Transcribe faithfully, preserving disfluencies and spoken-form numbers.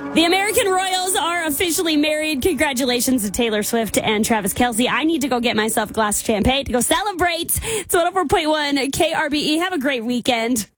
The American Royals are officially married. Congratulations to Taylor Swift and Travis Kelce. I need to go get myself a glass of champagne to go celebrate. It's one oh four point one K R B E. Have a great weekend.